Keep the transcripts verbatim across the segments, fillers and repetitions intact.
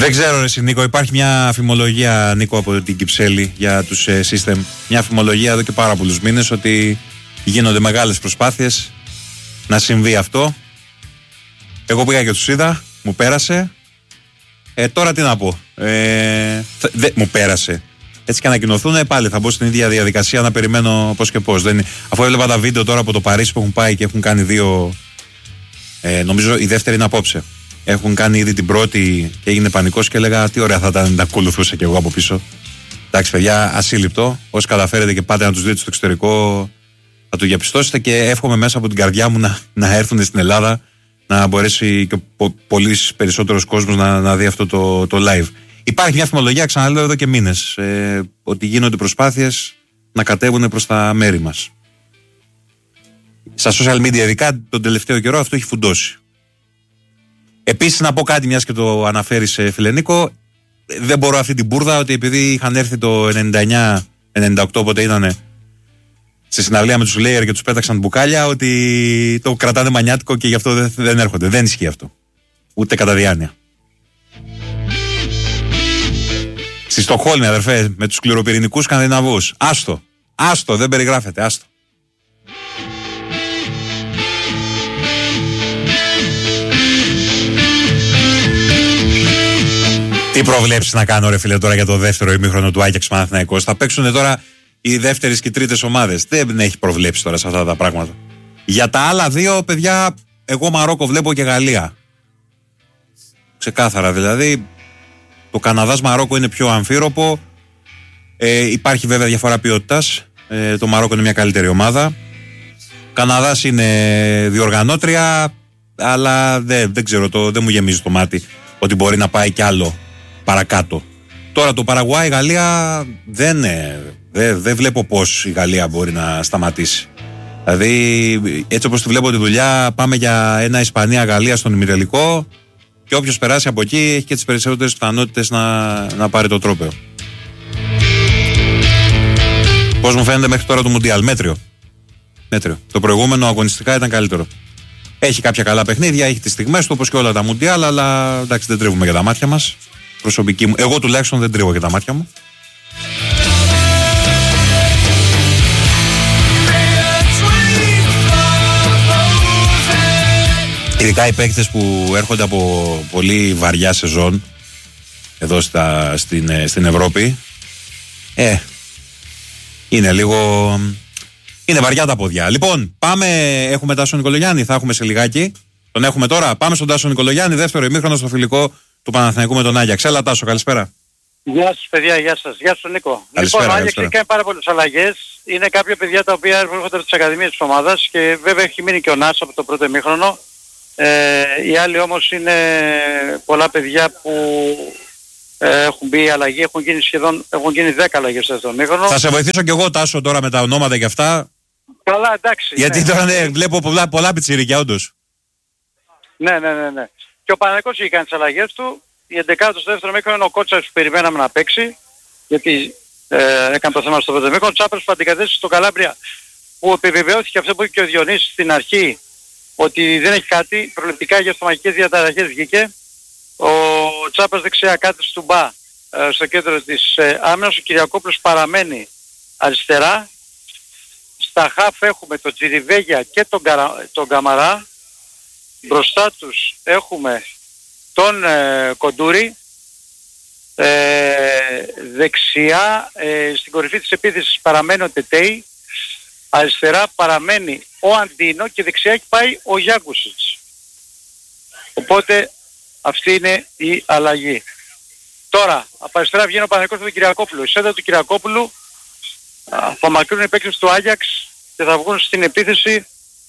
Δεν ξέρω ρε Νίκο, υπάρχει μια φημολογία Νίκο από την Κυψέλη για τους ε, System. Μια φημολογία εδώ και πάρα πολλούς μήνες ότι γίνονται μεγάλες προσπάθειες να συμβεί αυτό. Εγώ πήγα και τους είδα, μου πέρασε. Ε, τώρα τι να πω, ε, δε, μου πέρασε. Έτσι και ανακοινωθούν πάλι θα μπω στην ίδια διαδικασία να περιμένω πώς και πώς. Δεν, αφού έβλεπα τα βίντεο τώρα από το Παρίσι που έχουν πάει και έχουν κάνει δύο, ε, νομίζω η δεύτερη είναι απόψε. Έχουν κάνει ήδη την πρώτη και έγινε πανικός και έλεγα τι ωραία θα ήταν να τα ακολουθούσα και εγώ από πίσω. Εντάξει παιδιά, ασύλληπτο. Όσοι καταφέρετε και πάτε να τους δείτε στο εξωτερικό θα το διαπιστώσετε και εύχομαι μέσα από την καρδιά μου να, να έρθουν στην Ελλάδα να μπορέσει και πο, πολύ περισσότερος κόσμος να, να δει αυτό το, το live. Υπάρχει μια φημολογία, ξαναλέω εδώ και μήνες, ε, ότι γίνονται προσπάθειες να κατέβουν προς τα μέρη μας. Στα social media ειδικά τον τελευταίο καιρό αυτό έχει φουντώσει. Επίσης να πω κάτι μιας και το αναφέρεις φίλε Νίκο, δεν μπορώ αυτή την μπουρδα ότι επειδή είχαν έρθει το ενενήντα εννιά ενενήντα οκτώ όποτε ήτανε στη συναυλία με τους Slayer και τους πέταξαν μπουκάλια ότι το κρατάνε μανιάτικο και γι' αυτό δεν, δεν έρχονται. Δεν ισχύει αυτό. Ούτε κατά διάνοια. Στη Στοκχόλμη αδερφέ με τους σκληροπυρηνικούς Σκανδιναβούς. Άστο. Άστο. Δεν περιγράφεται. Άστο. Τι προβλέψεις να κάνω ρε φίλε τώρα για το δεύτερο ημίχρονο του Άγιαξ Παναθηναϊκός. Θα παίξουν τώρα οι δεύτερες και οι τρίτες ομάδες. Δεν έχει προβλέψει τώρα σε αυτά τα πράγματα. Για τα άλλα δύο παιδιά, εγώ Μαρόκο βλέπω και Γαλλία. Ξεκάθαρα δηλαδή. Το Καναδάς Μαρόκο είναι πιο αμφίροπο. Ε, υπάρχει βέβαια διαφορά ποιότητας. Ε, το Μαρόκο είναι μια καλύτερη ομάδα. Καναδάς είναι διοργανώτρια, αλλά δεν, δεν ξέρω, το, δεν μου γεμίζει το μάτι ότι μπορεί να πάει κι άλλο παρακάτω. Τώρα το Παραγουάι, η Γαλλία δεν, δεν, δεν βλέπω πώς η Γαλλία μπορεί να σταματήσει. Δηλαδή έτσι όπως τη βλέπω τη δουλειά πάμε για ένα Ισπανία-Γαλλία στον ημιτελικό και όποιος περάσει από εκεί έχει και τις περισσότερες πιθανότητες να, να πάρει το τρόπαιο. Πώς μου φαίνεται μέχρι τώρα το Μουντιάλ, μέτριο. μέτριο. Το προηγούμενο αγωνιστικά ήταν καλύτερο. Έχει κάποια καλά παιχνίδια, έχει τις στιγμές του όπως και όλα τα Μουντιάλ, αλλά εντάξει δεν τρίβουμε για τα μάτια μας. Προσωπική μου. Εγώ τουλάχιστον δεν τρίβω για τα μάτια μου. Ειδικά οι παίκτες που έρχονται από πολύ βαριά σεζόν εδώ στα, στην, στην Ευρώπη, ε, είναι λίγο... είναι βαριά τα πόδια. Λοιπόν, πάμε, έχουμε Τάσο Νικολογιάννη, θα έχουμε σε λιγάκι. Τον έχουμε τώρα. Πάμε στον Τάσο Νικολογιάννη, δεύτερο ημίχρονο στο φιλικό του Παναθηναϊκού με τον Άγιαξ. Έλα Τάσο, καλησπέρα. Γεια σας παιδιά, γεια σας. Γεια σου Νίκο. Καλησπέρα, λοιπόν, ο Άγιαξ έχει κάνει πάρα πολλές αλλαγές. Είναι κάποια παιδιά τα οποία έρχονται από τις ακαδημίες της ομάδας και βέβαια έχει μείνει και ο Νάς από το πρώτο ημίχρονο. Ε, οι άλλοι όμως είναι πολλά παιδιά που ε, έχουν μπει αλλαγή, έχουν γίνει σχεδόν έχουν γίνει δέκα αλλαγές στο ημίχρονο. Θα σε βοηθήσω κι εγώ Τάσο τώρα με τα ονόματα και αυτά. Καλά, εντάξει. Γιατί ναι. τώρα ναι, βλέπω πολλά, πολλά πιτσιρίκια όντως. Ναι, ναι, ναι, ναι. Και ο Παναθηναϊκός έχει κάνει τις αλλαγές του. Η εντεκάδα στο δεύτερο μήχρονο είναι ο Κότσας που περιμέναμε να παίξει, γιατί ε, έκανε το θέμα στο πρώτο μήχρονο. Ο Τσάπρας που αντικατέστησε στο Καλάμπρια, που επιβεβαιώθηκε αυτό που είπε και ο Διονύσης στην αρχή, ότι δεν έχει κάτι, προληπτικά για στομαχικές διαταραχές βγήκε. Ο Τσάπρας δεξιά κάτω του Μπα ε, στο κέντρο της ε, άμυνας. Ο Κυριακόπουλος παραμένει αριστερά. Στα χαφ έχουμε τον Τζιριβέγια και τον, Καρα... τον Καμαρά. Μπροστά τους έχουμε τον ε, Κοντούρη. Ε, δεξιά ε, στην κορυφή της επίθεσης παραμένει ο Τετέι. Αριστερά παραμένει ο Αντίνο και δεξιά έχει πάει ο Γιάκουσιτς. Οπότε αυτή είναι η αλλαγή. Τώρα από αριστερά βγαίνει ο Παναθηναϊκός με τον Κυριακόπουλο. Η σέντα του Κυριακόπουλου θα μακρύνουν οι παίκτες του Άγιαξ και θα βγουν στην επίθεση.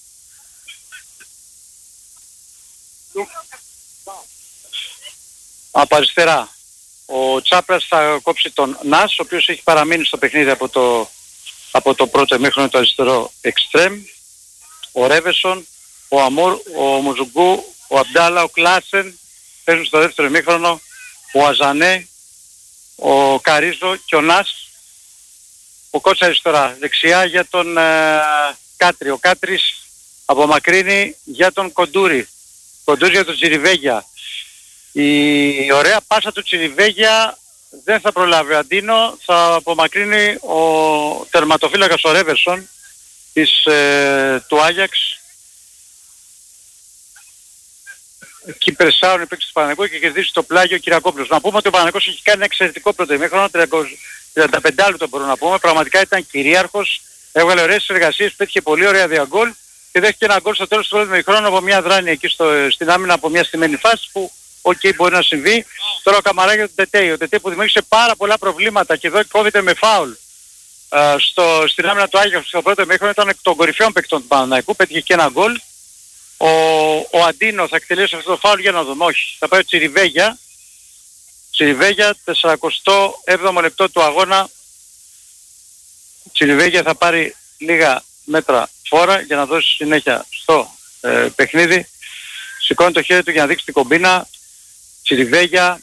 Από αριστερά ο Τσάπρας θα κόψει τον Νας, ο οποίος έχει παραμείνει στο παιχνίδι από το, από το πρώτο ημίχρονο το αριστερό εξτρέμ. Ο Ρέβεσον, ο Αμούρ, ο Μουζουγκού, ο Αμπτάλα, ο Κλάσεν παίζουν στο δεύτερο ημίχρονο, ο Αζανέ, ο Καρίζο και ο Νας. Ο Κότσας αριστερά, δεξιά για τον ε, Κάτρι. Ο Κάτρις απομακρύνει για τον Κοντούρη. Κοντούρη για τον Τζιριβέγια. Η ωραία πάσα του Τσιριβέγια δεν θα προλάβει ο Αντίνο, θα απομακρύνει ο τερματοφύλακας ο Ρέβερσον της, ε, του Άγιαξ. Εκεί περσάρουν οι παίκτες του Παναθηναϊκού και κερδίσει το πλάγιο ο Κυριακόπουλος. Να πούμε ότι ο Παναθηναϊκός έχει κάνει ένα εξαιρετικό πρώτο ημίχρονο, τριάντα πέντε λεπτό μπορούμε να πούμε. Πραγματικά ήταν κυρίαρχος, έβγαλε ωραίες εργασίες, πέτυχε πολύ ωραία διαγκόλ και δέχτηκε ένα γκολ στο τέλος του πρώτου ημίχρονου από μια δράνη εκεί στο, στην άμυνα από μια στημένη φάση που οκ, okay, μπορεί να συμβεί. Τώρα ο Καμαρά για τον Τετέι. Ο Τετέι που δημιούργησε πάρα πολλά προβλήματα και εδώ κόβεται με φάουλ uh, στο, στην άμυνα του Άγιαξ στο πρώτο ημίχρονο, ήταν εκ των κορυφαίων παικτών του Παναθηναϊκού, πέτυχε και ένα γκολ. Ο, ο Αντίνο θα εκτελέσει αυτό το φάουλ, για να δούμε. Όχι, θα πάει ο Τσιριβέγια. Τσιριβέγια, σαράντα έβδομο λεπτό του αγώνα. Τσιριβέγια θα πάρει λίγα μέτρα φόρα για να δώσει συνέχεια στο ε, παιχνίδι. Σηκώνει το χέρι του για να δείξει την κομπίνα. Τσιριβέγια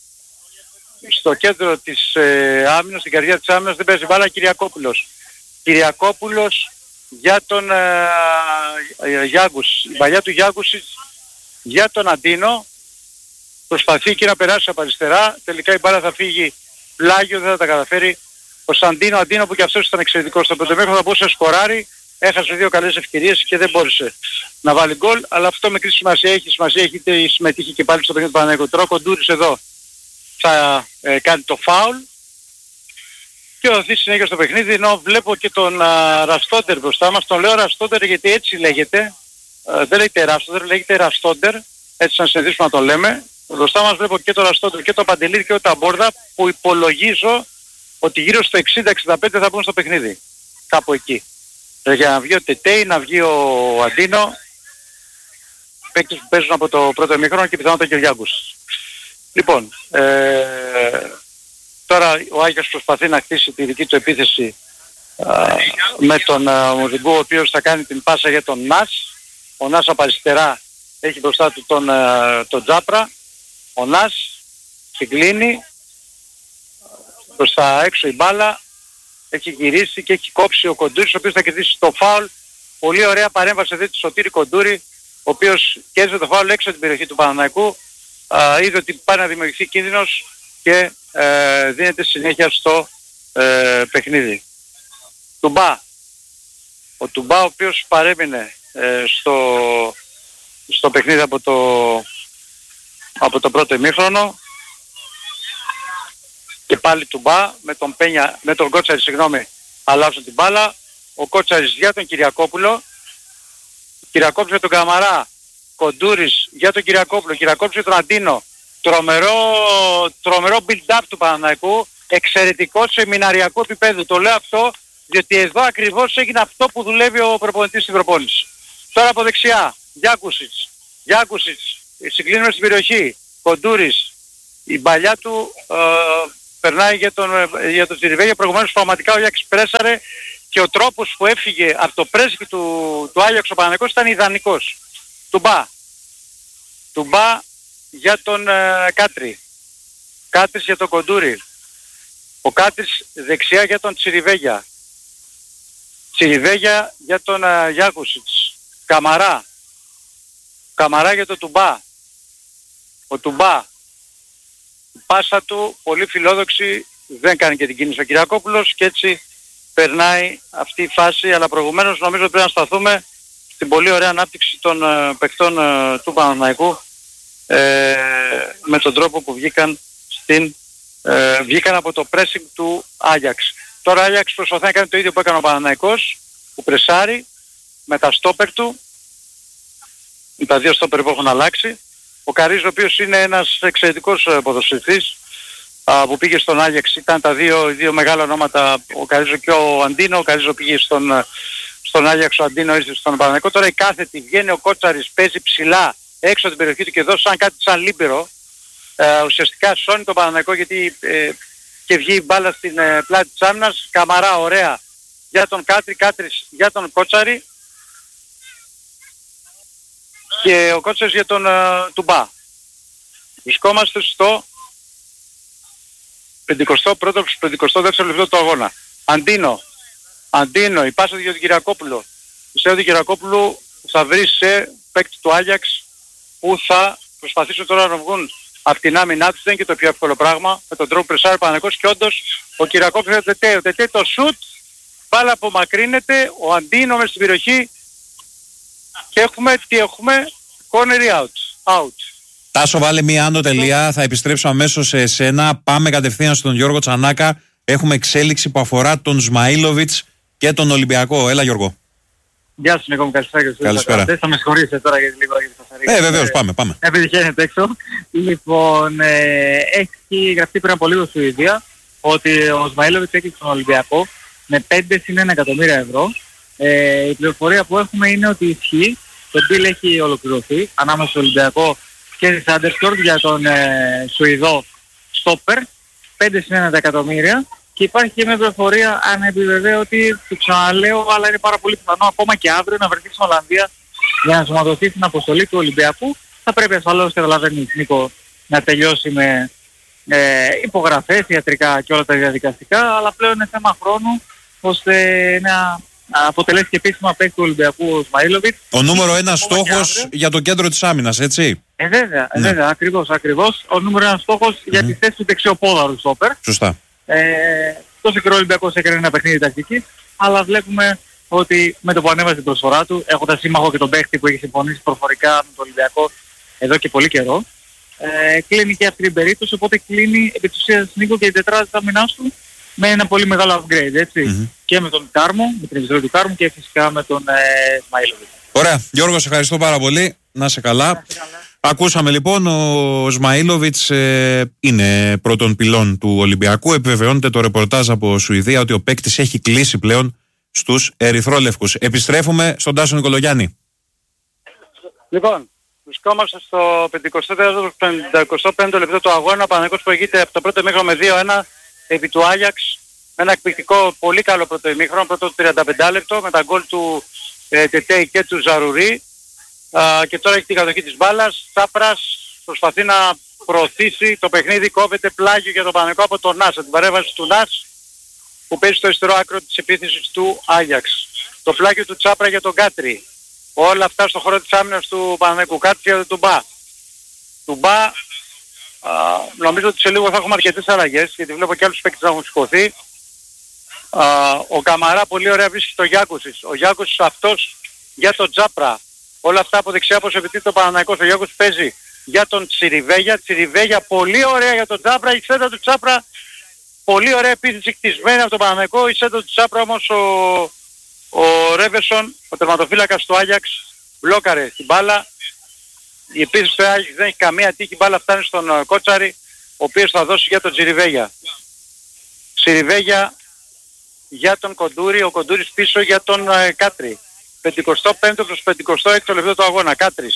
στο κέντρο της ε, άμυνας, στην καρδιά της άμυνας, δεν παίζει μπάλα. Κυριακόπουλος. Κυριακόπουλος για τον ε, ε, Γιάγκους. Η παλιά του Γιάγκουσης για τον Αντίνο. Προσπαθεί εκεί να περάσει από αριστερά. Τελικά η μπάλα θα φύγει πλάγιο, δεν θα τα καταφέρει. Ο Σαντίνο, Αντίνο που και αυτός ήταν εξαιρετικός στο πρώτο μήχρονο, θα μπορούσε να σκοράρει. Έχασε δύο καλές ευκαιρίες και δεν μπόρεσε να βάλει γκολ. Αλλά αυτό μικρή σημασία έχει. Σημασία έχει είτε συμμετείχε και πάλι στο παιχνίδι του Παναθηναϊκού. Τώρα ο Κοντούρης εδώ θα ε, κάνει το φάουλ και θα δοθεί συνέχεια στο παιχνίδι, ενώ βλέπω και τον α, Ραστόντερ μπροστά μας. Τον λέω Ραστόντερ γιατί έτσι λέγεται. Α, δεν λέγεται Ραστόντερ, λέγεται Ραστόντερ. Έτσι να συνηθίσουμε να τον λέμε. Μπροστά μας βλέπω και τον Ραστόντερ και τον Παντελίδη και τον Ταμπόρδα που υπολογίζω ότι γύρω στο εξήντα εξήντα πέντε θα μπουν στο παιχνίδι. Κάπου εκεί. Για να βγει ο Τετέι, να βγει ο Αντίνο. Παίκτες που παίζουν από το πρώτο ημίχρονο και πιθανότατα και ο Γιάγκους. Λοιπόν, ε, τώρα ο Άγιος προσπαθεί να χτίσει τη δική του επίθεση α, με τον Μουδιγκού, ο οποίος θα κάνει την πάσα για τον Νας. Ο Νας από αριστερά έχει μπροστά του τον, α, τον Τζάπρα. Ο Νας συγκλίνει προς τα έξω η μπάλα, έχει γυρίσει και έχει κόψει ο Κοντούρης, ο οποίος θα κερδίσει το φάουλ. Πολύ ωραία παρέμβαση εδώ του Σωτήρη Κοντούρη, ο οποίος κέρδισε το φάουλ έξω από την περιοχή του Παναθηναϊκού. Uh, είδε ότι πάει να δημιουργηθεί κίνδυνος και uh, δίνεται συνέχεια στο uh, παιχνίδι. Τουμπά. Ο Τουμπά ο οποίος παρέμεινε uh, στο, στο παιχνίδι από το, από το πρώτο ημίχρονο και πάλι Τουμπά με τον, Πένια, με τον Κότσαρη, συγγνώμη, αλλάζουν την μπάλα. Ο Κότσαρης για τον Κυριακόπουλο, Κυριακόπουλος για τον Καμαρά, Κοντούρης για τον Κυριακόπουλο, Κυριακόπουλος για τον Αντίνο. Τρομερό, τρομερό build-up του Παναθηναϊκού, εξαιρετικό σεμιναριακό επίπεδο. Το λέω αυτό διότι εδώ ακριβώς έγινε αυτό που δουλεύει ο προπονητής στην προπόνηση. Τώρα από δεξιά, Γιάκουσιτς, Γιάκουσιτς, συγκλίνουμε στην περιοχή, Κοντούρης, η παλιά του ε, περνάει για τον, για τον Τσιριβέγια. Προηγουμένως πραγματικά ο Γιάκης πρέσαρε και ο τρόπος που έφυγε από το πρέσβη του, του Άγιαξ ο Παναθηναϊκός ήταν ιδανικός. Τουμπά. Τουμπά για τον ε, Κάτρι. Κάτρις για τον Κοντούρη. Ο Κάτρις δεξιά για τον Τσιριβέγια. Τσιριβέγια για τον ε, Γιάκουσιτς. Καμαρά. Καμαρά για τον Τουμπά. Ο Τουμπά. Η πάσα του πολύ φιλόδοξη, δεν κάνει και την κίνηση ο Κυριακόπουλος και έτσι περνάει αυτή η φάση, αλλά προηγουμένως νομίζω πρέπει να σταθούμε στην πολύ ωραία ανάπτυξη των uh, παικτών uh, του Παναθηναϊκού ε, με τον τρόπο που βγήκαν, στην, ε, βγήκαν από το pressing του Άγιαξ. Τώρα ο Άγιαξ προσπαθεί να κάνει το ίδιο που έκανε ο Παναθηναϊκός, που πρεσάρει με τα στόπερ του, με τα δύο στόπερ που έχουν αλλάξει. Ο Καρύζος, ο οποίος είναι ένας εξαιρετικός ποδοσφαιριστής που πήγε στον Άγιαξ, ήταν τα δύο, δύο μεγάλα ονόματα, ο Καρύζο και ο Αντίνο. Ο Καρύζο πήγε στον, στον Άγιαξ, ο Αντίνο ήρθε στον Παναθηναϊκό. Τώρα η κάθετη βγαίνει ο Κότσαρης, παίζει ψηλά έξω από την περιοχή του και εδώ σαν κάτι σαν λίμπερο. Ε, ουσιαστικά σώνει τον Παναθηναϊκό γιατί ε, και βγει η μπάλα στην ε, πλάτη της άμυνας. Καμαρά ωραία για τον Κάτρι, Κάτρις για τον Κότσαρη και ο Κότσαρης για τον ε, Τουμπά. Βρισκόμαστε στο πενηκοστό πρώτο πενηκοστό δεύτερο λεπτό του αγώνα. Αντίνο. Αντίνο, η πάσα για τον Κυριακόπουλο. Πιστεύω ότι ο Κυριακόπουλου θα βρει σε παίκτη του Άγιαξ που θα προσπαθήσουν τώρα να βγουν από την άμυνά τους, δεν είναι και το πιο εύκολο πράγμα, με τον τρόπο πρεσάρει ο Παναθηναϊκός και όντως ο Κυριακόπουλος είναι τετέ, ο τετέ το σουτ, μπάλα απομακρύνεται, ο Αντίνο μες στην περιοχή και έχουμε, τι έχουμε, corner out, out. Τάσο, βάλε μία άνω τελεία, θα επιστρέψω αμέσως σε εσένα, πάμε κατευθείαν στον Γιώργο Τσανάκα, έχουμε εξέλιξη που αφορά τον Σμαΐλοβιτς και τον Ολυμπιακό. Έλα Γιώργο. Γεια σας Νίκο μου, καλησπέρα. Καλησπέρα. Θα με συγχωρήσετε τώρα γιατί λίγο γιατί θα σας ρίξω. Ε, βεβαίως, πάμε, πάμε. Επειδή βγαίνετε έξω. Λοιπόν, ε, έχει γραφτεί πριν από λίγο στη Σουηδία ότι ο Σμαΐλοβιτς έκλεισε τον Ολυμπιακό με πέντε συν ένα εκατομμύρια ευρώ. Ε, η πληροφορία που έχουμε είναι ότι ισχύει, το deal έχει ολοκληρωθεί ανάμεσα στο Ολυμπιακό και τη Σάντερσκορτ για τον ε, Σουηδό στόπερ, πέντε συν ένα εκατομμύρια. Και υπάρχει και μια πληροφορία, αν επιβεβαίω ότι το ξαναλέω, αλλά είναι πάρα πολύ πιθανό ακόμα και αύριο να βρεθεί στην Ολλανδία για να σωματωθεί στην αποστολή του Ολυμπιακού. Θα πρέπει ασφαλώς, καταλαβαίνεις Νίκο, να τελειώσει με ε, υπογραφές, ιατρικά και όλα τα διαδικαστικά, αλλά πλέον είναι θέμα χρόνου ώστε να αποτελέσει και επίσημα παίκτη του Ολυμπιακού ο Σμαΐλοβιτς. Ο νούμερο ένα στόχος για το κέντρο της άμυνας, έτσι. Ε, βέβαια, ναι. βέβαια, ακριβώς, ακριβώς. Ο νούμερο ένα στόχος mm-hmm. για τη θέση του δεξιοπόδαρου στόπερ. Σωστά. Ε, τόσο καιρό ο Ολυμπιακός έκανε ένα παιχνίδι τακτικής, αλλά βλέπουμε ότι με το που ανέβασε την προσφορά του, έχοντας σύμμαχο και τον παίχτη που έχει συμφωνήσει προφορικά με τον Ολυμπιακό εδώ και πολύ καιρό, ε, κλείνει και αυτή την περίπτωση, οπότε κλείνει επί της ουσίας Νίκο και η τετράδα της άμυνάς του με ένα πολύ μεγάλο upgrade, έτσι. Mm-hmm. Και με τον Κάρμο, με την επιστροφή του Κάρμου και φυσικά με τον ε, Σμαΐλοβιτς. Ωραία. Γιώργο, σε ευχαριστώ πάρα πολύ. Να είσαι καλά. Να καλά. Ακούσαμε λοιπόν, ο Σμαΐλοβιτς ε, είναι πρώτον πυλών του Ολυμπιακού. Επιβεβαιώνεται το ρεπορτάζ από Σουηδία ότι ο παίκτης έχει κλείσει πλέον στους ερυθρόλευκους. Επιστρέφουμε στον Τάσο Νικολογιάννη. Λοιπόν, βρισκόμαστε στο πενηκοστό πέμπτο λεπτό του αγώνα. Ο Παναθηναϊκός προηγείται από το πρώτο ημίχρονο με δύο ένα επί του Άγιαξ. Με ένα εκπληκτικό, πολύ καλό πρώτο ημίχρονο, πρώτο τριάντα πέντε λεπτό, με τα γκολ του ε, Τετέι και του Ζαρουρί. Uh, και τώρα έχει την κατοχή της μπάλας. Τσάπρας προσπαθεί να προωθήσει το παιχνίδι, κόβεται πλάγιο για τον Παναθηναϊκό από τον Νας, την παρέμβαση του Νας που παίζει στο αριστερό άκρο της επίθεσης του Άγιαξ. Το πλάγιο του Τσάπρα για τον Κάτρι. Όλα αυτά στο χώρο της άμυνας του Παναθηναϊκού. Κάτρι για τον Τουμπά. Τουμπά, uh, νομίζω ότι σε λίγο θα έχουμε αρκετές αλλαγές, γιατί βλέπω και άλλους παίκτες να έχουν σηκωθεί. Uh, ο Καμαρά πολύ ωραία βρίσκει το Γιάκουσης. Ο Γιάκουσης αυτός για τον Τσάπρα. Όλα αυτά από δεξιά όπως επιτίθεται το Παναθηναϊκός. Ο Γιώργος παίζει για τον Τσιριβέγια. Τσιριβέγια πολύ ωραία για τον Τσάπρα. Η σέντα του Τσάπρα πολύ ωραία επίθεση κτισμένη από τον Παναθηναϊκό. Η σέντα του Τσάπρα όμως ο, ο Ρέβεσον, ο τερματοφύλακας του Άγιαξ, μπλόκαρε την μπάλα. Η επίθεση του Άγιαξ δεν έχει καμία τύχη. Η μπάλα φτάνει στον Κότσαρη, ο οποίος θα δώσει για τον Τσιριβέγια. Τσιριβέγια για τον Κοντούρη. Ο Κοντούρης πίσω για τον ε, Κάτρι. πενηκοστό πέμπτο προς πενηκοστό έκτο λεπτό του αγώνα. Κάτρις.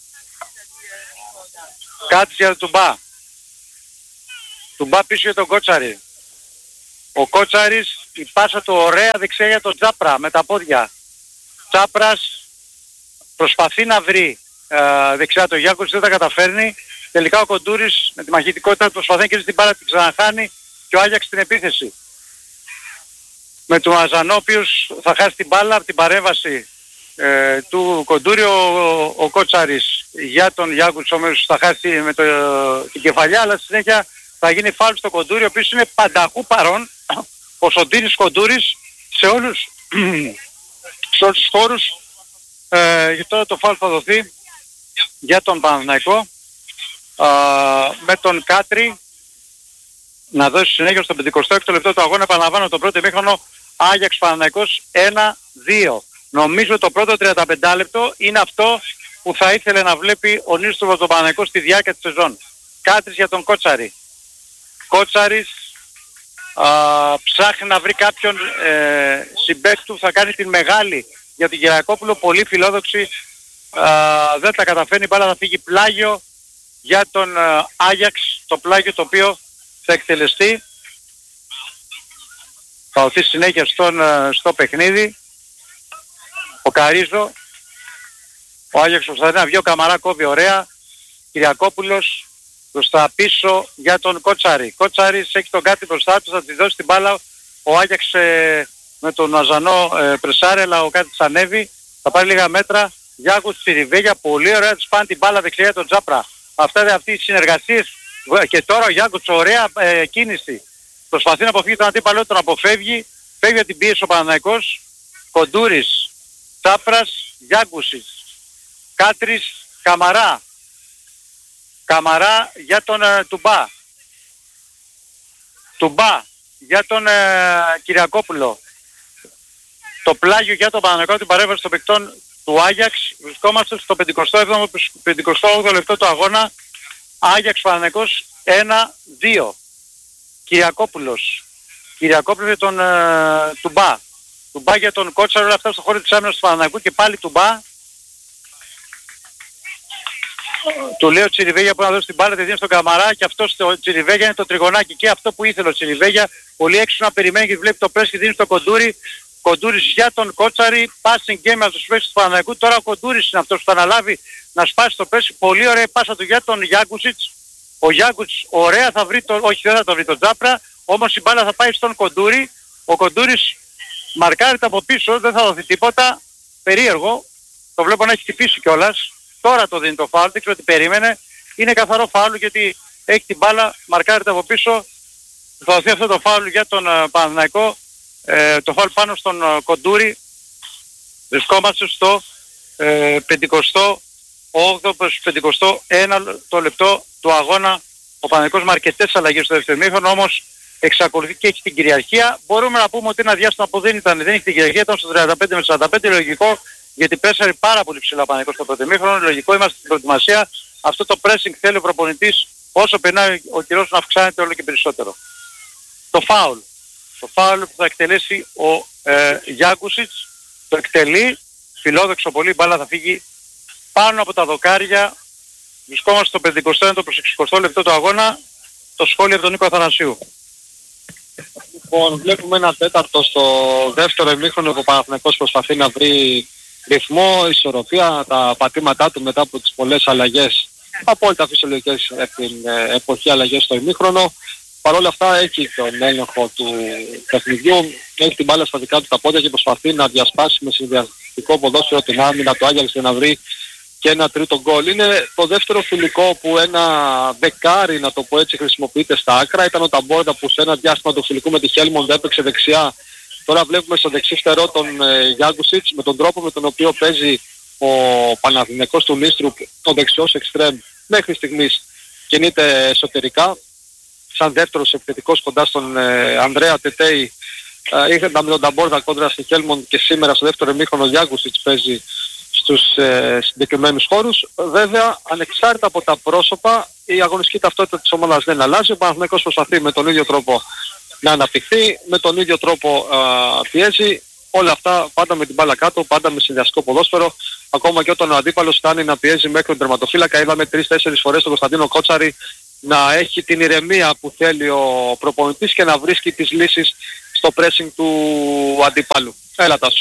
Κάτρις για τον Τουμπά. Τουμπά πίσω για τον Κότσαρη. Ο Κότσαρης, η πάσα του ωραία δεξιά για τον Τσάπρα με τα πόδια. Τσάπρας προσπαθεί να βρει ε, δεξιά τον Γιάκος, δεν τα καταφέρνει. Τελικά ο Κοντούρης με τη μαχητικότητα του προσπαθεί να κερδίσει την μπάλα, την ξαναχάνει και ο Άγιαξ την επίθεση. Με τον Αζανό, ο οποίος θα χάσει την μπάλα από την παρέμβαση ε, του Κοντούρη. Ο, ο Κότσαρης για τον Γιάκουτς όμως θα χάσει με το, την κεφαλιά, αλλά στη συνέχεια θα γίνει φάουλ στο Κοντούρη, ο οποίος είναι πανταχού παρόν, ο Σωτήρης Κοντούρης, σε όλους, σε όλους τους χώρους. Ε, και τώρα το φάουλ θα δοθεί για τον Παναθηναϊκό, ε, με τον Κάτρι να δώσει συνέχεια στο πενηκοστό έκτο λεπτό του αγώνα. Επαναλαμβάνω το πρώτο ημίχρονο Άγιαξ Παναθηναϊκός ένα δύο. Νομίζω το πρώτο τριάντα πέντε λεπτό είναι αυτό που θα ήθελε να βλέπει ο Νίστροβος τον Παναθηναϊκό στη διάρκεια της σεζόν. Κάτρις για τον Κότσαρη. Κότσαρης α, ψάχνει να βρει κάποιον ε, συμπαίχτη του, θα κάνει την μεγάλη για την Κυριακόπουλο, πολύ φιλόδοξη. Α, δεν τα καταφέρνει, η μπάλα θα φύγει πλάγιο για τον ε, Άγιαξ, το πλάγιο το οποίο θα εκτελεστεί. Θα οθεί συνέχεια στον, στο παιχνίδι. Ο Καρίζο. Ο Άγιαξ προσπαθεί να βγει, ο Καμαρά κόβει ωραία. Κυριακόπουλος προς τα πίσω για τον Κότσαρη. Κότσαρης έχει τον κάτι μπροστά του, θα τη δώσει την μπάλα. Ο Άγιαξ ε, με τον Αζανό ε, πρεσάρει, αλλά ο κάτι ανέβει. Θα πάρει λίγα μέτρα. Γιάκους Τσιριβέγια, πολύ ωραία της πάνε την μπάλα δεξιά για τον Τζάπρα. αυτά, αυτή οι συνεργασίες. Και τώρα ο Γιάνκουτς, ωραία ε, κίνηση. Προσπαθεί να αποφύγει τον αντίπαλο, τον αποφεύγει. Φεύγει από την πίεση ο Παναθηναϊκός. Κοντούρης, Τσάπρας, Γιάνκουσης, Κάτρης, Καμαρά. Καμαρά για τον ε, Τουμπά. Τουμπά για τον ε, Κυριακόπουλο. Το πλάγιο για τον Παναθηναϊκό, την παρέμβαση των παικτών του Άγιαξ. Βρισκόμαστε στο πενηκοστό έβδομο πενηκοστό όγδοο λεπτό του αγώνα. Άγιαξ Παναθηναϊκός ένα δύο. Κυριακόπουλος. Κυριακόπουλος για τον ε, Τουμπά. Τουμπά για τον Κότσαρο, όλα αυτά στο χώρο της άμυνας του Παναθηναϊκού και πάλι Τουμπά. Του λέει ο Τσιριβέγια που να δώσει την μπάλα, τη δίνει στον Καμαρά και αυτό στο Τσιριβέγια είναι το τριγωνάκι και αυτό που ήθελε ο Τσιριβέγια. Πολύ έξω να περιμένει και βλέπει το πρέσ και δίνει στο Κοντούρι. Κοντούρης για τον Κότσαρη, passing game από τους παίκτες του Παναθηναϊκού. Τώρα ο Κοντούρης είναι αυτός που θα αναλάβει να σπάσει το πρέσ. Πολύ ωραία η πάσα του για τον Γιάνκουσιτς. Ο Γιάνκουσιτς ωραία θα βρει το, όχι δεν θα το βρει τον Τζάπρα, όμως η μπάλα θα πάει στον Κοντούρη. Ο Κοντούρης μαρκάρεται από πίσω, δεν θα δοθεί τίποτα. Περίεργο, το βλέπω να έχει χτυπήσει κιόλας. Τώρα το δίνει το φάουλ, δεν ξέρω τι περίμενε. Είναι καθαρό φάουλ γιατί έχει την μπάλα, μαρκάρεται από πίσω. Θα δοθεί αυτό το φάουλ για τον uh, Παναθηναϊκό. Ε, το φάουλ πάνω στον uh, Κοντούρη. Βρισκόμαστε στο ε, πενηκοστό όγδοο προς πενηκοστό ένα το λεπτό του αγώνα. Ο Παναθηναϊκός με αρκετές αλλαγές στο δεύτερο ημίχρονο, όμως εξακολουθεί και έχει την κυριαρχία. Μπορούμε να πούμε ότι ένα διάστημα που δεν ήταν, δεν έχει την κυριαρχία, ήταν στο τριάντα πέντε με σαράντα πέντε, λογικό, γιατί πρέσαρε πάρα πολύ ψηλά ο Παναθηναϊκός στο πρώτο ημίχρονο. Λογικό, είμαστε στην προετοιμασία. Αυτό το pressing θέλει ο προπονητής, όσο περνάει ο καιρός να αυξάνεται όλο και περισσότερο. Το φάουλ. Το φάουλ που θα εκτελέσει ο ε, Γιάνκουσιτς, το εκτελεί, φιλόδοξο πολύ, η μπάλα θα φύγει πάνω από τα δοκάρια. Βρισκόμαστε στο πενηκοστό ένα προς εξηκοστό λεπτό του αγώνα. Το σχόλιο από τον Νίκο Αθανασίου. Λοιπόν, βλέπουμε ένα τέταρτο στο δεύτερο ημίχρονο που ο Παναθηναϊκός προσπαθεί να βρει ρυθμό, ισορροπία, τα πατήματά του μετά από τις πολλές αλλαγές, απόλυτα φυσιολογικές από την εποχή αλλαγές στο ημίχρονο. Παρ' όλα αυτά έχει τον έλεγχο του παιχνιδιού, έχει την μπάλα στα δικά του τα πόδια και προσπαθεί να διασπάσει με συνδυαστικό ποδόσφαιρο την άμυνα του Άγιαξ για να βρει και ένα τρίτο γκολ. Είναι το δεύτερο φιλικό που ένα δεκάρι, να το πω έτσι, χρησιμοποιείται στα άκρα. Ήταν ο Ταμπόρδα που σε ένα διάστημα του φιλικού με τη Χέλμοντ έπαιξε δεξιά. Τώρα βλέπουμε στο δεξί φτερό τον ε, Γιάνκουσιτς, με τον τρόπο με τον οποίο παίζει ο Παναθηναϊκός του Νίστρου, ο δεξιός εξτρέμ, μέχρι στιγμής κινείται εσωτερικά. Σαν δεύτερος επιθετικός κοντά στον ε, Ανδρέα Τετέι, ε, είχαν με τον Ταμπόρδα κόντρα στη Χέλμοντ και σήμερα στο δεύτερο ημίχρονο ο Γιάνκουσιτς παίζει στους ε, συγκεκριμένους χώρους. Βέβαια, ανεξάρτητα από τα πρόσωπα, η αγωνιστική ταυτότητα της ομάδας δεν αλλάζει. Ο Παναθηναϊκός προσπαθεί με τον ίδιο τρόπο να αναπτυχθεί, με τον ίδιο τρόπο α, πιέζει. Όλα αυτά πάντα με την μπάλα κάτω, πάντα με συνδυαστικό ποδόσφαιρο. Ακόμα και όταν ο αντίπαλος φτάνει να πιέζει μέχρι τον τερματοφύλακα, είδαμε τρεις-τέσσερις φορές τον Κωνσταντίνο Κότσαρη να έχει την ηρεμία που θέλει ο προπονητής και να βρίσκει τις λύσεις στο pressing του αντίπαλου. Έλα Τάσο.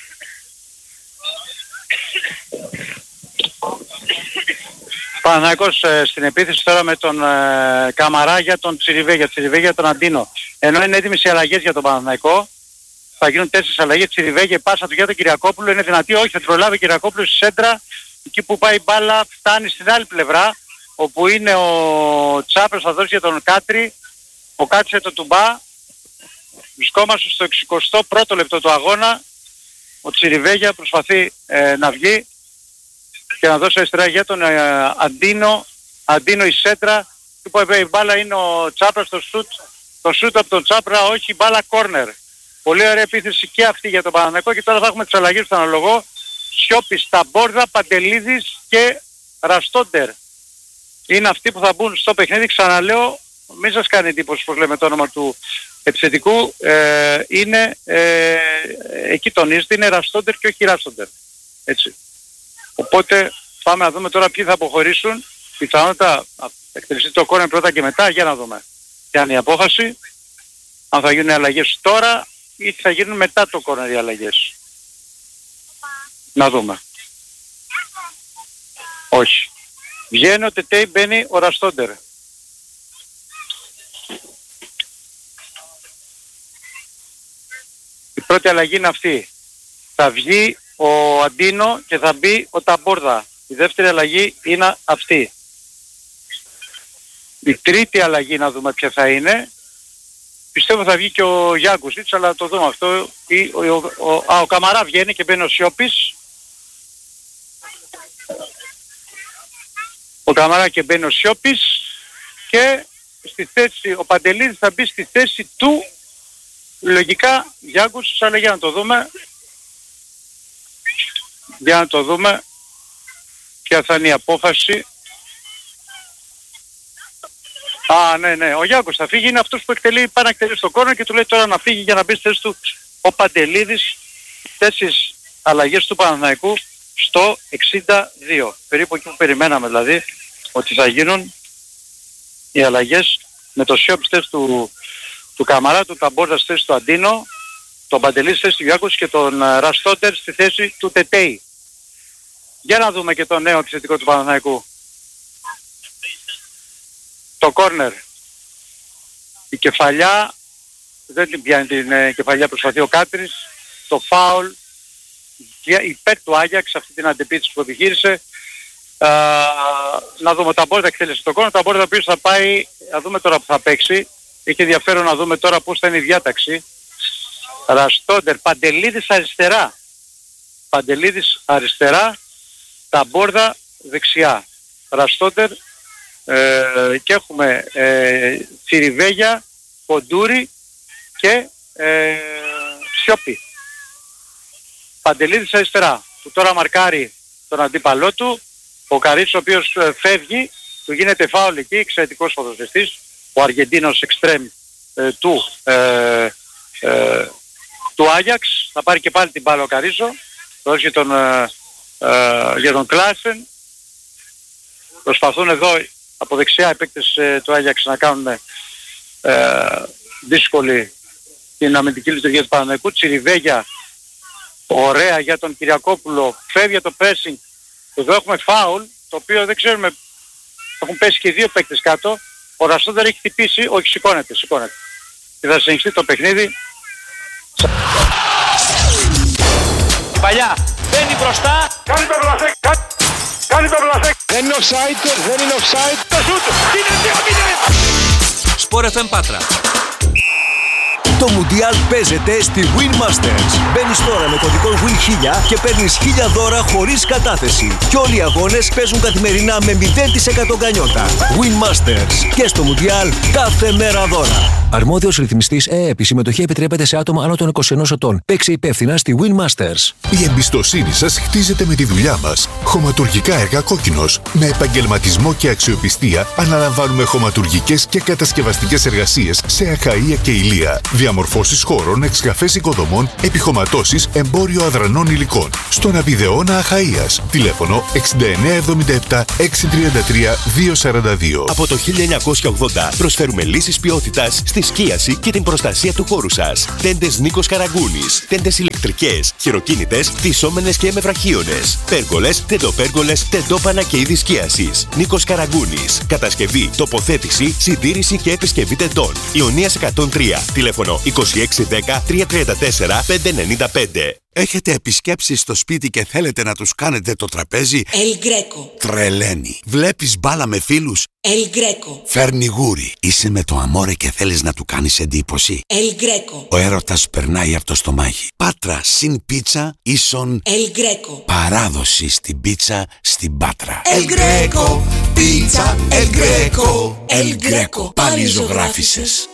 Παναθηναϊκός ε, στην επίθεση τώρα με τον ε, Καμαρά για τον Τσιριβέγια, Τσιριβέγια για τον Αντίνο. Ενώ είναι έτοιμες οι αλλαγές για τον Παναθηναϊκό, θα γίνουν τέσσερις αλλαγές. Τσιριβέγια, πάσα του για τον Κυριακόπουλο, είναι δυνατή, όχι, θα την προλάβει ο Κυριακόπουλος στη σέντρα. Εκεί που πάει η μπάλα φτάνει στην άλλη πλευρά, όπου είναι ο Τσάπρας, θα δώσει για τον Κάτρι, ο Κάτρι για τον Τουμπά. Βρισκόμαστε στο εξηκοστό πρώτο λεπτό του αγώνα. Ο Τσιριβέγια προσπαθεί ε, να βγει και να δώσει αριστερά για τον ε, Αντίνο. Αντίνο η σέντρα. Που η μπάλα είναι ο Τσάπρας στο σουτ. Το σουτ από τον Τσάπρα, όχι, η μπάλα κόρνερ. Πολύ ωραία επίθεση και αυτή για τον Παναθηναϊκό. Και τώρα θα έχουμε τις αλλαγές που θα αναλογώ. Σιώπης, Ταμπόρδα, Παντελίδης και Ραστόντερ. Είναι αυτοί που θα μπουν στο παιχνίδι. Ξαναλέω, μην σας κάνει εντύπωση πως λέμε το όνομα του επιθετικού. Ε, είναι, ε, εκεί τονίζεται, είναι Ραστόντερ και όχι Ραστόντερ. Έτσι. Οπότε πάμε να δούμε τώρα ποιοι θα αποχωρήσουν. Πιθανότητα εκτελεστεί το κόρνερ πρώτα και μετά, για να δούμε. Και αν η απόφαση, αν θα γίνουν αλλαγές τώρα ή θα γίνουν μετά το κόρνερ οι αλλαγές. Να δούμε. Όχι. Βγαίνει ο Τετέι, μπαίνει ο Ραστόντερ. Η πρώτη αλλαγή είναι αυτή. Θα βγει ο Αντίνο και θα μπει ο Ταμπόρδα. Η δεύτερη αλλαγή είναι αυτή. Η τρίτη αλλαγή να δούμε ποια θα είναι. Πιστεύω θα βγει και ο Γιάνκουσιτς, αλλά το δούμε αυτό. Ή, ο, ο, ο, α, ο Καμαρά βγαίνει και μπαίνει ο Σιώπης. Ο Καμαρά και μπαίνει ο Σιώπης. Και στη θέση, ο Παντελίδης θα μπει στη θέση του λογικά Γιάνκουσιτς, αλλά για να το δούμε. Για να το δούμε ποια θα είναι η απόφαση. Α, ναι, ναι. Ο Γιάνκος θα φύγει, είναι αυτός που εκτελεί, πάει να εκτελεί στο κόρνερ και του λέει τώρα να φύγει για να μπει στη θέση του ο Παντελίδης. Τέσσερις αλλαγές του Παναθηναϊκού στο εξήντα δύο. Περίπου εκεί που περιμέναμε δηλαδή ότι θα γίνουν οι αλλαγές, με το Σιώπη στη θέση του, του Καμαρά, του Ταμπόρτα στη θέση του Αντίνο, τον Παντελίδη στη θέση του Γιάνκος και τον uh, Ραστότερ στη θέση του Τετέι. Για να δούμε και το νέο επιθετικό του Παναθηναϊκού. Το κόρνερ. Η κεφαλιά, δεν την πιάνει την ε, κεφαλιά, προσπαθεί ο Κάτρης. Το φάουλ υπέρ του Άγιαξ, αυτή την αντεπίθεση που επιχείρησε. Α, να δούμε, τα Μπόρτα εκτέλεσε το κόρνερ, τα Μπόρτα ο οποίος θα πάει, να δούμε τώρα που θα παίξει. Έχει ενδιαφέρον να δούμε τώρα πώς θα είναι η διάταξη. Ραστόντερ, Παντελίδης αριστερά. Παντελίδης αριστερά, τα Μπόρτα δεξιά. Ραστόντερ ε, και έχουμε ε, Τσιριβέγια, Ποντούρη και ε, Σιώπη. Παντελίδης αριστερά, που τώρα μαρκάρει τον αντίπαλό του. Ο Καρίτσος ο οποίος ε, φεύγει, του γίνεται φάουλ εκεί, εξαιρετικός ποδοσφαιριστής, ο Αργεντίνος εξτρέμ ε, του, ε, ε, του Άγιαξ. Θα πάρει και πάλι την μπάλα ο Καρίτσο, τώρα για τον, ε, ε, για τον Κλάσεν. Προσπαθούν εδώ από δεξιά οι παίκτες ε, του Άγιαξ να κάνουν ε, δύσκολη την αμυντική λειτουργία του Παναθηναϊκού. Τσιριβέγια, ωραία για τον Κυριακόπουλο, φεύγει για το pressing. Εδώ έχουμε φάουλ, το οποίο δεν ξέρουμε, έχουν πέσει και δύο παίκτες κάτω. Ο Ραστόντερ έχει χτυπήσει, όχι σηκώνεται, σηκώνεται. Και θα συνεχιστεί το παιχνίδι. Η παλιά μπαίνει μπροστά. Κάνει το πλασέκ, κάνει το πλασέκ. Δεν είναι offside, δεν είναι offside. Το σούτ, είναι δύο μηδέν. Σπορ εφ εμ Πάτρα. Το Μουντιάλ παίζεται στη Win Masters. Μπαίνεις τώρα με κωδικό Win χίλια και παίρνεις χίλια δώρα χωρίς κατάθεση. Και όλοι οι αγώνες παίζουν καθημερινά με μηδέν τοις εκατό γκανιότα. Win Masters. Και στο Μουντιάλ κάθε μέρα δώρα. Αρμόδιος ρυθμιστής ΕΕΠ. Η συμμετοχή επιτρέπεται σε άτομα άνω των είκοσι ενός ετών. Παίξε υπεύθυνα στη Win Masters. Η εμπιστοσύνη σας χτίζεται με τη δουλειά μας. Χωματουργικά έργα Κόκκινος. Με επαγγελματισμό και αξιοπιστία αναλαμβάνουμε χωματουργικές και κατασκευαστικές εργασίες σε Αχαΐα και Ηλία. Διαμορφώσεις χώρων, εξκαφές οικοδομών, επιχωματώσεις, εμπόριο αδρανών υλικών. Στον Απιδεώνα Αχαΐας. Τηλέφωνο εξήντα εννέα εβδομήντα επτά εξακόσια τριάντα τρία διακόσια σαράντα δύο. Από το χίλια εννιακόσια ογδόντα προσφέρουμε λύσεις ποιότητας στη σκίαση και την προστασία του χώρου σας. Τέντες Νίκος Καραγκούνης. Τέντες ηλεκτρικές, χειροκίνητες, φυσσόμενες και εμεφραχίονες. Πέργολες, τεντοπέργολες, τεντόπανα και είδη σκίασης. Νίκος Καραγκούνης. Κατασκευή, τοποθέτηση, συντήρηση και επισκευή τεντών. Ιωνίας εκατόν τρία. Τηλέφωνο είκοσι έξι δέκα τριακόσια τριάντα τέσσερα πεντακόσια ενενήντα πέντε. Έχετε επισκέψεις στο σπίτι και θέλετε να τους κάνετε το τραπέζι? El Greco. Τρελαίνει. Βλέπεις μπάλα με φίλους? El Greco. Φέρνει γούρι. Είσαι με το αμόρε και θέλεις να του κάνεις εντύπωση? El Greco. Ο έρωτας περνάει από το στομάχι. Πάτρα συν πίτσα ίσον El Greco. παράδοση στην πίτσα στην Πάτρα. El Greco. Πίτσα El Greco. El Greco. Πάλι ζωγράφισες.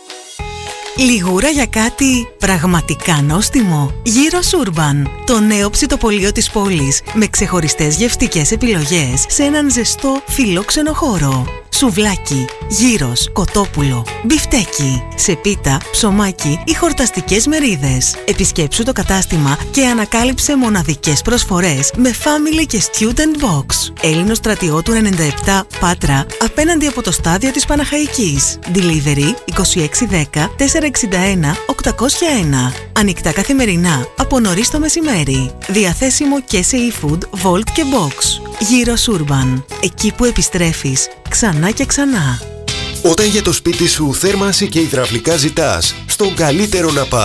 Λιγούρα για κάτι πραγματικά νόστιμο. Γύρος Urban, το νέο ψητοπωλείο της πόλης, με ξεχωριστές γευστικές επιλογές σε έναν ζεστό φιλόξενο χώρο. Σουβλάκι, γύρος, κοτόπουλο, μπιφτέκι, σε πίτα, ψωμάκι ή χορταστικές μερίδες. Επισκέψου το κατάστημα και ανακάλυψε μοναδικές προσφορές με family και student box. Έλληνος στρατιώτου ενενήντα επτά Πάτρα, απέναντι από το στάδιο της Παναχαϊκής. Delivery είκοσι έξι δέκα τετρακόσια εξήντα ένα οκτακόσια ένα. Ανοιχτά καθημερινά από νωρίς το μεσημέρι. Διαθέσιμο και σε e-food, Volt και Box. Γύρος Urban, εκεί που επιστρέφεις ξανά και ξανά. Όταν για το σπίτι σου θέρμανση και υδραυλικά ζητάς, στον καλύτερο να πας.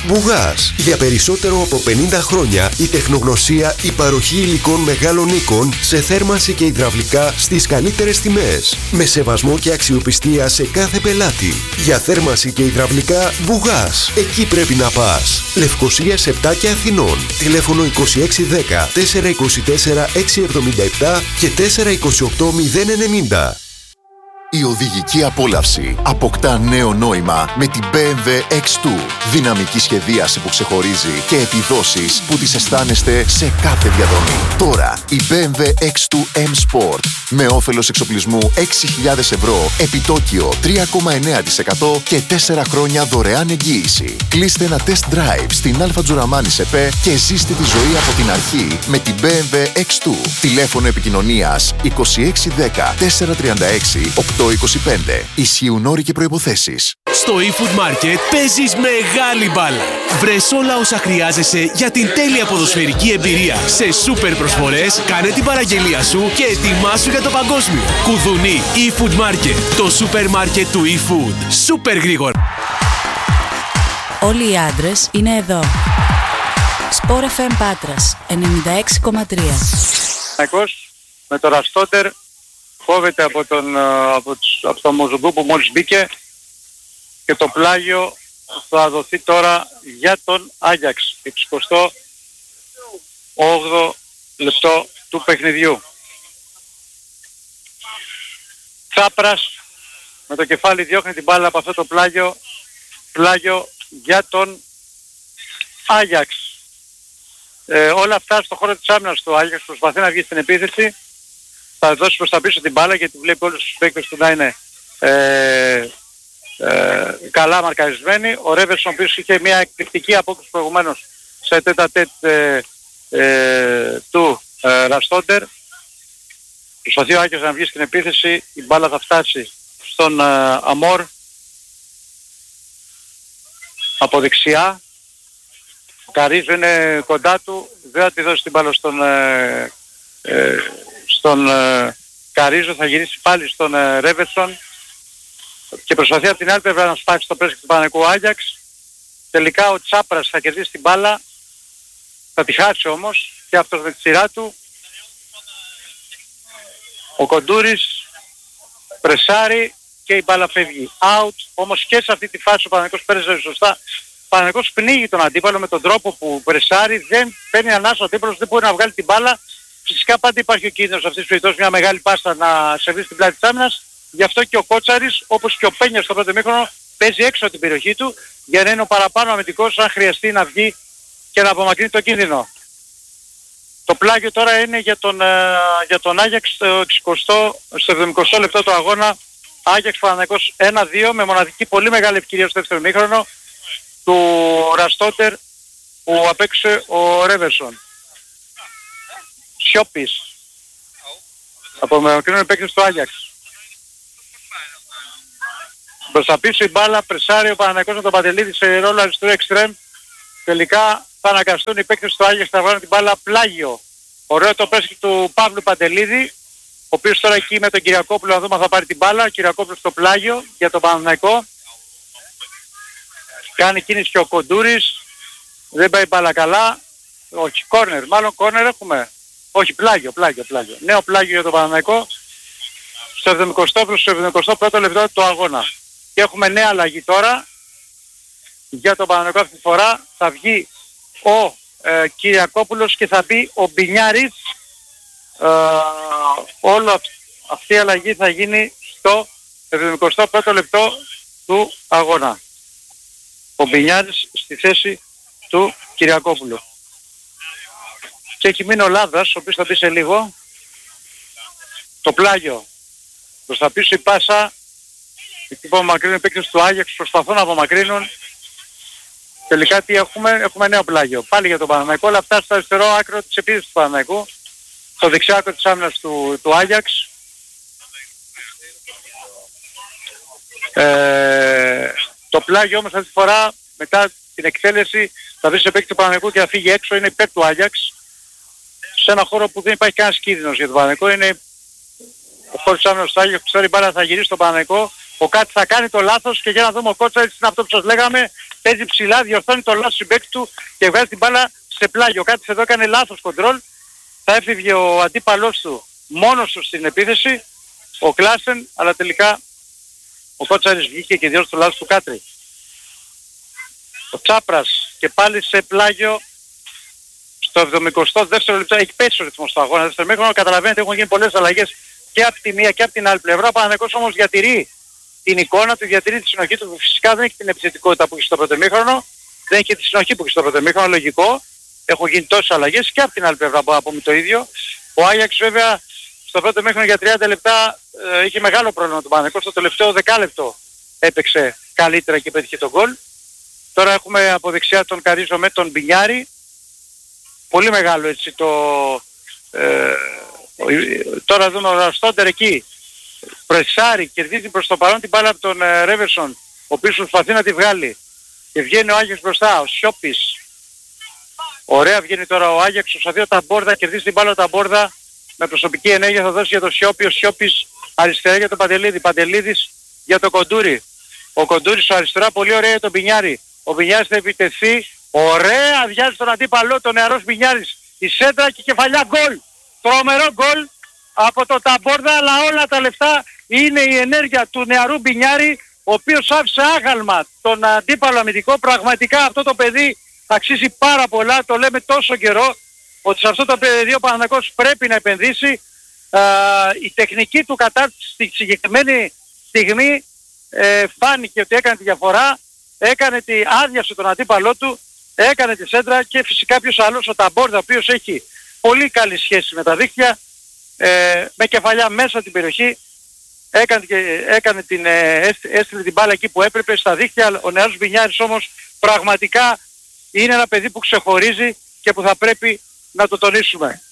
Μπουγάς. Για περισσότερο από πενήντα χρόνια η τεχνογνωσία, η παροχή υλικών μεγάλων οίκων σε θέρμανση και υδραυλικά στις καλύτερες τιμές. Με σεβασμό και αξιοπιστία σε κάθε πελάτη. Για θέρμανση και υδραυλικά Μπουγάς. Εκεί πρέπει να πας. Λευκοσίας επτά και Αθηνών. Τηλέφωνο είκοσι έξι δέκα τετρακόσια είκοσι τέσσερα εξακόσια εβδομήντα επτά και τετρακόσια είκοσι οκτώ μηδέν ενενήντα. Η οδηγική απόλαυση αποκτά νέο νόημα με την μπι εμ ντάμπλιου εξ δύο. Δυναμική σχεδίαση που ξεχωρίζει και επιδόσεις που τις αισθάνεστε σε κάθε διαδρομή. Τώρα η μπι εμ ντάμπλιου εξ δύο M Sport με όφελος εξοπλισμού έξι χιλιάδες ευρώ, επιτόκιο τρία κόμμα εννέα τοις εκατό και τέσσερα χρόνια δωρεάν εγγύηση. Κλείστε ένα test drive στην Αλφα Τζουραμάνη ΣΕΠΕ και ζήστε τη ζωή από την αρχή με την μπι εμ ντάμπλιου εξ δύο. Τηλέφωνο επικοινωνίας είκοσι έξι δέκα τετρακόσια τριάντα έξι οκτακόσια είκοσι πέντε. Ισχύουν όροι και προϋποθέσεις. Στο eFood Market παίζεις μεγάλη μπάλα. Βρες όλα όσα χρειάζεσαι για την τέλεια ποδοσφαιρική εμπειρία. Σε σούπερ προσφορές, κάνε την παραγγελία σου και ετοιμάσου για το παγκόσμιο. Κουδουνί eFood Market, το σούπερ μάρκετ του eFood. Σούπερ γρήγορα. Όλοι οι άντρες είναι εδώ. Sport εφ εμ Πάτρας ενενήντα έξι κόμμα τρία. Με το Ραστόντερ κόβεται από τον, από, από τον Μοζουγκού που μόλις μπήκε και το πλάγιο θα δοθεί τώρα για τον Άγιαξ. εξηκοστό όγδοο λεπτό του παιχνιδιού. Τσάπρας με το κεφάλι διώχνει την μπάλα από αυτό το πλάγιο, πλάγιο για τον Άγιαξ. Ε, όλα αυτά στο χώρο της άμυνας του Άγιαξ, προσπαθεί να βγει στην επίθεση. Θα δώσει προς τα πίσω την μπάλα γιατί βλέπει όλους τους παίκτες του να είναι ε, ε, καλά μαρκαρισμένοι. Ο Ρέβερσον ο οποίος είχε μια εκπληκτική απόκριση προηγουμένως σε τέτα τέτ ε, ε, του ε, Ραστόντερ. Προσπαθεί ο Άγιος να βγει στην επίθεση, η μπάλα θα φτάσει στον ε, Αμόρ από δεξιά. Ο Καρίζο είναι κοντά του, δεν θα τη δώσει την μπάλα στον ε, ε, στον ε, Καρίζο, θα γυρίσει πάλι στον ε, Ρέβερσον και προσπαθεί από την άλλη πλευρά να σπάσει το πρέσβη του Παναθηναϊκού Άγιαξ. Τελικά ο Τσάπρας θα κερδίσει την μπάλα, θα τη χάσει όμως και αυτός με τη σειρά του. Ο Κοντούρης πρεσάρει και η μπάλα φεύγει out, όμως και σε αυτή τη φάση ο Παναθηναϊκός πέρασε σωστά. Ο Παναθηναϊκός πνίγει τον αντίπαλο με τον τρόπο που πρεσάρει, δεν παίρνει ανάσα ο αντίπαλος, δεν μπορεί να βγάλει την μπάλα. Φυσικά πάντα υπάρχει ο κίνδυνος αυτής της περιπτώσης μια μεγάλη πάστα να σερβίσει στην πλάτη της άμυνας. Γι' αυτό και ο Κότσαρης, όπως και ο Πένιας στο πρώτο ημίχρονο, παίζει έξω από την περιοχή του για να είναι ο παραπάνω αμυντικός αν χρειαστεί να βγει και να απομακρύνει το κίνδυνο. Το πλάγιο τώρα είναι για τον, ε, για τον Άγιαξ στο εξηκοστό, στο εβδομηκοστό λεπτό του αγώνα. Άγιαξ Παναθηναϊκός ένα δύο με μοναδική πολύ μεγάλη ευκαιρία στο δεύτερο ημίχρονο του Ραστόντερ που απέξε ο Ρέβερσον. Σιώπης από μεμακρύνουν παίκτες του Άγιαξ. Προς τα πίσω η μπάλα πρεσάρει ο Παναθηναϊκός με τον Παντελίδη σε ρόλο αριστερού εξτρέμ. Τελικά θα αναγκαστούν οι παίκτες του Άγιαξ να βγάλουν την μπάλα πλάγιο. Ωραίο το πρέσβη του Παύλου Παντελίδη, ο οποίος τώρα εκεί με τον Κυριακόπουλο να δούμε θα πάρει την μπάλα. Ο Κυριακόπουλος στο πλάγιο για τον Παναθηναϊκό. Κάνει κίνηση και ο Κοντούρης. Δεν πάει μπάλα καλά. Όχι, κόρνερ. Μάλλον κόρνερ έχουμε. Όχι, πλάγιο, πλάγιο, πλάγιο. Νέο πλάγιο για τον Παναθηναϊκό στο εβδομηκοστό προς το εβδομηκοστό πρώτο λεπτό του αγώνα. Και έχουμε νέα αλλαγή τώρα για τον Παναθηναϊκό αυτή τη φορά. Θα βγει ο ε, Κυριακόπουλος και θα μπει ο Μπινιάρης. Ε, όλο αυτή η αλλαγή θα γίνει στο εβδομηκοστό πρώτο λεπτό του αγώνα. Ο Μπινιάρης στη θέση του Κυριακόπουλου. Και έχει μείνει ο Λάδας, ο οποίος θα μπει σε λίγο. Το πλάγιο. Προς τα πίσω η πάσα. Εκεί που απομακρύνουν οι παίκτες του Άγιαξ προσπαθούν να απομακρύνουν. Τελικά τι έχουμε, έχουμε νέο πλάγιο. Πάλι για τον Παναθηναϊκό, αλλά αυτά στο αριστερό άκρο της επίθεσης του Παναθηναϊκού. Στο δεξιά άκρο της άμυνας του, του Άγιαξ. Ε, το πλάγιο όμως αυτή τη φορά μετά την εκτέλεση θα βρει σε παίκτη του Παναθηναϊκού και θα φύγει έξω, είναι υπέρ του Άγιαξ. Σε ένα χώρο που δεν υπάρχει κανένας κίνδυνος για τον Παναθηναϊκό, είναι ο χώρος της άμυνας του Άγιαξ που ξέρει μπάλα θα γυρίσει στον Παναθηναϊκό. Ο Κάτι θα κάνει το λάθος και για να δούμε ο Κότσαρης είναι αυτό που σας λέγαμε. παίζει ψηλά, διορθώνει το λάθος συμπαίκτη του και βγάζει την μπάλα σε πλάγιο. Κάτι εδώ έκανε λάθος κοντρόλ. Θα έφυγε ο αντίπαλός του μόνος του στην επίθεση, ο Κλάσεν, αλλά τελικά ο Κότσαρης βγήκε και διόρθωσε το λάθος του Κάτρη. Ο Τσάπρας και πάλι σε πλάγιο στο εβδομηκοστό δεύτερο λεπτό. Έχει πέσει ο ρυθμός στο αγώνα. Δεύτερο μήχρονο, καταλαβαίνετε, έχουν γίνει πολλές αλλαγές και από τη μία και από την άλλη πλευρά. Ο Παναθηναϊκός όμως διατηρεί την εικόνα του, διατηρεί τη συνοχή του. Φυσικά δεν έχει την επιθετικότητα που έχει στο πρώτο μήχρονο, δεν έχει τη συνοχή που έχει στο πρώτο μήχρονο, λογικό. Έχουν γίνει τόσες αλλαγές και από την άλλη πλευρά μπορώ να πούμε το ίδιο. Ο Άγιαξ βέβαια στο πρώτο μήχρονο για τριάντα λεπτά ε, είχε μεγάλο πρόβλημα του Παναθηναϊκού. Στο τελευταίο δεκάλεπτο έπαιξε καλύτερα και πέτυχε τον γκολ. Τώρα έχουμε από δεξιά τον Καρίζο με τον Μπινιάρη. Πολύ μεγάλο έτσι το... Ε, τώρα δούμε ο Ραστόντερ εκεί. Πρεσάρει, κερδίζει προς το παρόν την μπάλα από τον ε, Ρέβερσον, ο οποίος προσπαθεί να τη βγάλει. Και βγαίνει ο Άγιαξ μπροστά, ο Σιώπης. Ωραία βγαίνει τώρα ο Άγιαξ, ο δύο Ταμπόρδα, κερδίζει την μπάλα ο Ταμπόρδα. Με προσωπική ενέργεια θα δώσει για τον Σιώπη, ο Σιώπης αριστερά για τον Παντελίδη, Παντελίδης για τον Κοντούρη. Ο Κοντούρης στο αριστερά, πολύ ωραία για τον Μπινιάρη. Ο Μπινιάρης θα επιτεθεί, ωραία αδειάζει τον αντίπαλό, τον νεαρός Μπινιάρης. Η σέντρα και κεφαλιά γκολ. Τρομερό γκολ από τον Ταμπόρδα, αλλά όλα τα λεφτά είναι η ενέργεια του νεαρού Μπινιάρη, ο οποίος άφησε άγαλμα τον αντίπαλο αμυντικό. Πραγματικά αυτό το παιδί αξίζει πάρα πολλά, το λέμε τόσο καιρό, ότι σε αυτό το παιδί ο Παναθηναϊκός πρέπει να επενδύσει. Α, η τεχνική του κατάρτιση στη συγκεκριμένη στιγμή ε, φάνηκε ότι έκανε τη διαφορά, έκανε τη άδειασε τον αντίπαλό του, έκανε τη σέντρα και φυσικά ποιος άλλος, ο Ταμπόρδα, ο οποίος έχει πολύ καλή σχέση με τα δίχτυα, ε, με κεφαλιά μέσα την περιοχή, έκανε, έκανε την, ε, έστειλε την μπάλα εκεί που έπρεπε στα δίχτυα. Ο νεαρός Μπινιάρης όμως πραγματικά είναι ένα παιδί που ξεχωρίζει και που θα πρέπει να το τονίσουμε.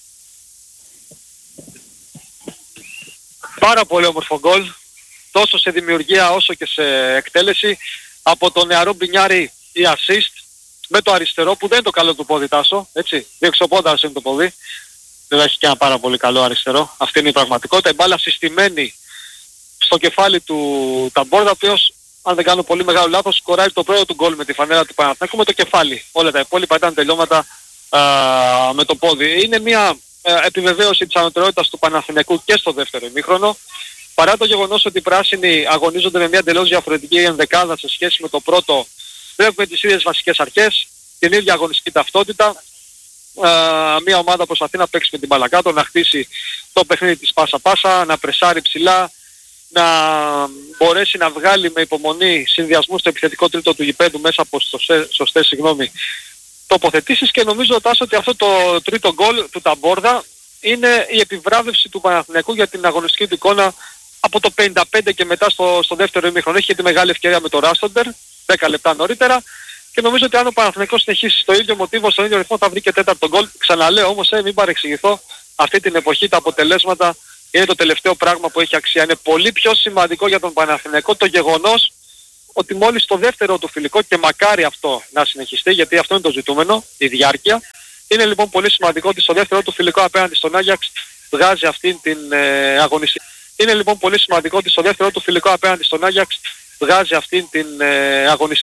Πάρα πολύ όμορφο γκολ, τόσο σε δημιουργία όσο και σε εκτέλεση. Από τον νεαρό Μπινιάρη η assist με το αριστερό, που δεν είναι το καλό του πόδι, Τάσο, έτσι, διεξοπόντας είναι το πόδι, δεν έχει και ένα πάρα πολύ καλό αριστερό, αυτή είναι η πραγματικότητα. Η μπάλα συστημένη στο κεφάλι του Ταμπόρδα, ο οποίος, αν δεν κάνω πολύ μεγάλο λάθος, σκοράει το πρώτο του γκολ με τη φανέλα του Παναθηναϊκού με το κεφάλι. Όλα τα υπόλοιπα ήταν τελειώματα α, με το πόδι. Είναι μια α, επιβεβαίωση της ανωτερότητας του Παναθηναϊκού και στο δεύτερο ημίχρονο. Παρά το γεγονός ότι οι πράσινοι αγωνίζονται με μια εντελώς διαφορετική ενδεκάδα σε σχέση με το πρώτο, βλέπουμε τις ίδιες βασικές αρχές, την ίδια αγωνιστική ταυτότητα. Α, μια ομάδα προσπαθεί να παίξει με την μπάλα κάτω, να χτίσει το παιχνίδι της πάσα-πάσα, να πρεσάρει ψηλά, να μπορέσει να βγάλει με υπομονή συνδυασμού στο επιθετικό τρίτο του γηπέδου μέσα από σωστές, σωστές συγγνώμη, τοποθετήσεις. Και νομίζω, Τάσο, ότι αυτό το τρίτο γκολ του Ταμπόρδα είναι η επιβράβευση του Παναθηναϊκού για την αγωνιστική του εικόνα από το πενήντα πέντε και μετά στο, στο δεύτερο ημίχρονο. Έχει τη μεγάλη ευκαιρία με το Ράστοντερ δέκα λεπτά νωρίτερα και νομίζω ότι αν ο Παναθηναϊκός συνεχίσει στο ίδιο μοτίβο, στο ίδιο ρυθμό, θα βρει και τέταρτο γκολ. Ξαναλέω όμως, ε, μην παρεξηγηθώ, αυτή την εποχή τα αποτελέσματα είναι το τελευταίο πράγμα που έχει αξία. Είναι πολύ πιο σημαντικό για τον Παναθηναϊκό το γεγονός ότι μόλις το δεύτερο του φιλικό, και μακάρι αυτό να συνεχιστεί, γιατί αυτό είναι το ζητούμενο, η διάρκεια. Είναι λοιπόν πολύ σημαντικό ότι στο δεύτερο του φιλικό απέναντι στον Άγιαξ βγάζει αυτήν την ε, αγωνιστική. Είναι λοιπόν πολύ σημαντικό ότι στο δεύτερο του φιλικό απέναντι στον Άγιαξ βγάζει αυτήν την ε, αγωνιστική.